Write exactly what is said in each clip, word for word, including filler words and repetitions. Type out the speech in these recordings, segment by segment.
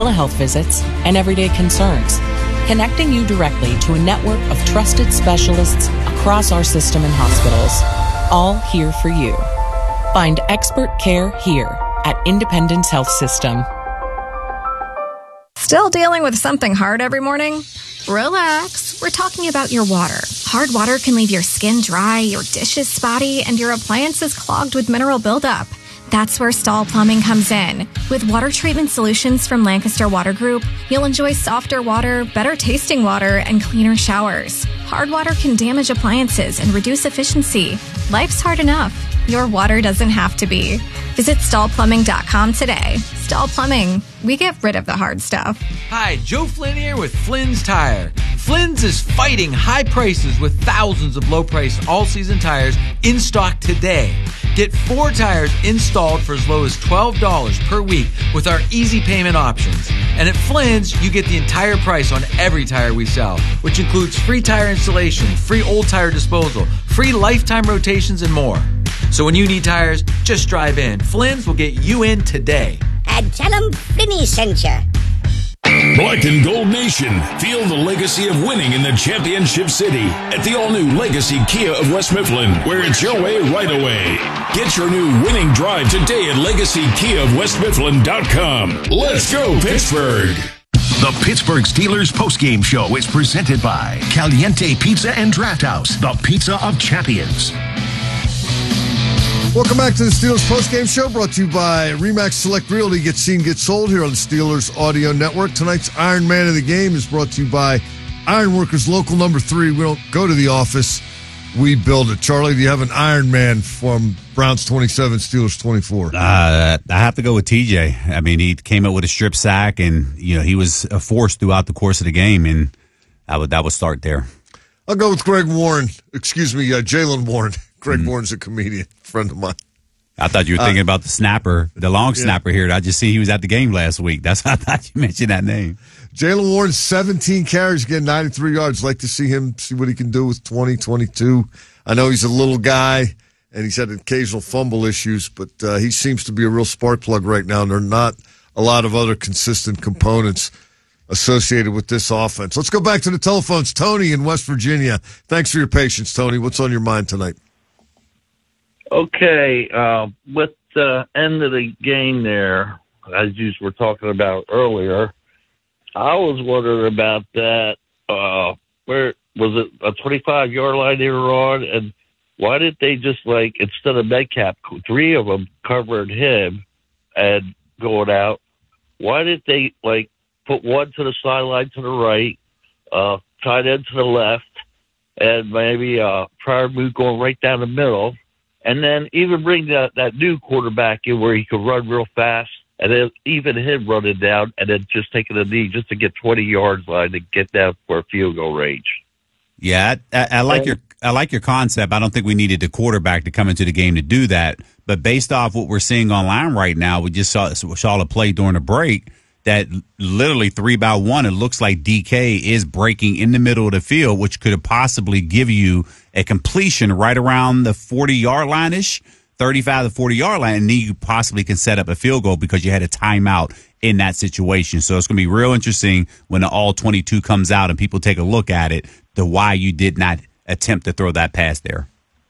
telehealth visits, and everyday concerns, connecting you directly to a network of trusted specialists across our system and hospitals, all here for you. Find expert care here at Independence Health System. Still dealing with something hard every morning? Relax. We're talking about your water. Hard water can leave your skin dry, your dishes spotty, and your appliances clogged with mineral buildup. That's where Stahl Plumbing comes in. With water treatment solutions from Lancaster Water Group, you'll enjoy softer water, better tasting water, and cleaner showers. Hard water can damage appliances and reduce efficiency. Life's hard enough. Your water doesn't have to be. Visit stahl plumbing dot com today. Stahl Plumbing. We get rid of the hard stuff. Hi, Joe Flynn here with Flynn's Tire. Flynn's is fighting high prices with thousands of low-priced all-season tires in stock today. Get four tires installed for as low as twelve dollars per week with our easy payment options. And at Flynn's, you get the entire price on every tire we sell, which includes free tire installation, free old tire disposal, free lifetime rotations, and more. So when you need tires, just drive in. Flynn's will get you in today. And tell them Flinny sent you. Black and Gold Nation, feel the legacy of winning in the championship city at the all-new Legacy Kia of West Mifflin, where it's your way right away. Get your new winning drive today at legacy kia of west mifflin dot com. Let's go, Pittsburgh! The Pittsburgh Steelers postgame show is presented by Caliente Pizza and Draft House, the pizza of champions. Welcome back to the Steelers postgame show, brought to you by RE/MAX Select Realty. Get seen, get sold here on the Steelers Audio Network. Tonight's Iron Man of the Game is brought to you by Ironworkers Local Number three. We don't go to the office, we build it. Charlie, do you have an Iron Man from Browns twenty-seven, Steelers twenty-four? Uh, I have to go with T J. I mean, he came up with a strip sack, and you know he was a force throughout the course of the game, and I would that would start there. I'll go with Greg Warren. Excuse me, uh, Jaylen Warren. Greg mm-hmm. Warren's a comedian, friend of mine. I thought you were thinking uh, about the snapper, the long yeah. snapper here. I just see he was at the game last week. That's why I thought you mentioned that name. Jaylen Warren, seventeen carries, getting ninety-three yards. Like to see him, see what he can do with twenty, twenty-two. I know he's a little guy, and he's had occasional fumble issues, but uh, he seems to be a real spark plug right now, and there are not a lot of other consistent components associated with this offense. Let's go back to the telephones. Tony in West Virginia. Thanks for your patience, Tony. What's on your mind tonight? Okay, uh, with the end of the game there, as you were talking about earlier, I was wondering about that. Uh, where was it a twenty-five yard line they were on, and why did they just like instead of Metcalf, three of them covered him and going out? Why did they like put one to the sideline to the right, uh, tight end to the left, and maybe uh, prior move going right down the middle? And then even bring that, that new quarterback in where he could run real fast, and then even him running down and then just taking a knee just to get twenty yards line to get down for a field goal range. Yeah, I, I like your I like your concept. I don't think we needed a quarterback to come into the game to do that. But based off what we're seeing online right now, we just saw saw a play during the break that literally three by one, it looks like D K is breaking in the middle of the field, which could possibly give you a completion right around the forty-yard line-ish, thirty-five to forty-yard line, and then you possibly can set up a field goal because you had a timeout in that situation. So it's going to be real interesting when the all twenty-two comes out and people take a look at it, to why you did not attempt to throw that pass there.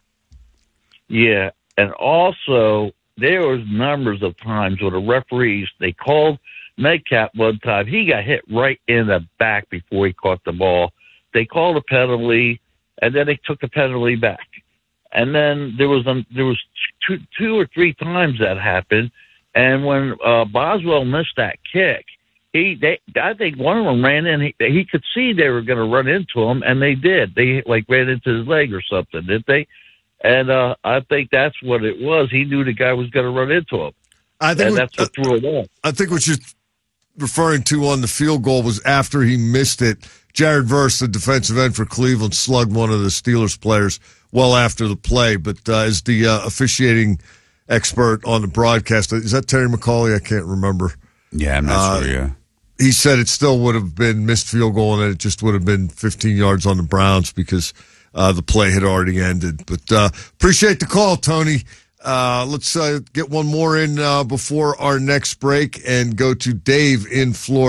Yeah, and also there was numbers of times where the referees, they called Metcalf one time. He got hit right in the back before he caught the ball. They called a penalty, and then they took the penalty back. And then there was um, there was two, two or three times that happened. And when uh, Boswell missed that kick, he they I think one of them ran in. He, he could see they were going to run into him, and they did. They like ran into his leg or something, didn't they? And uh, I think that's what it was. He knew the guy was going to run into him. I think and what, that's what threw it off. I think what you're referring to on the field goal was after he missed it. Jared Verse, the defensive end for Cleveland, slugged one of the Steelers players well after the play. But uh, as the uh, officiating expert on the broadcast, is that Terry McCauley? I can't remember. Yeah, I'm not uh, sure, yeah. He said it still would have been missed field goal, and it just would have been fifteen yards on the Browns because uh, the play had already ended. But uh, appreciate the call, Tony. Uh, let's uh, get one more in uh, before our next break and go to Dave in Florida.